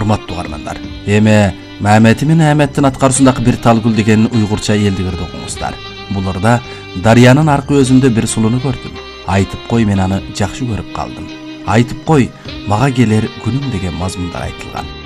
урматтуу угармандар. Эми Мамети менен Ахметтин аткаруусундагы бир талгүл деген уйгурча элдигирди окуңуздар. Буларда Дарыянын аркы өзүндө бир сулууну көрдүм. Айтып кой, мен аны жакшы көрүп калдым. Айтып кой, мага келер күнүм деген мазмундар айтылган.